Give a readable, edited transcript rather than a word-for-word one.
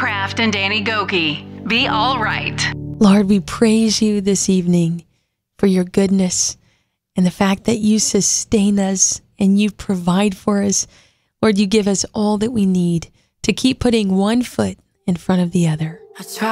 Kraft and Danny Gokey. Be all right. Lord, we praise you this evening for your goodness and the fact that you sustain us and you provide for us. Lord, you give us all that we need to keep putting one foot in front of the other. I try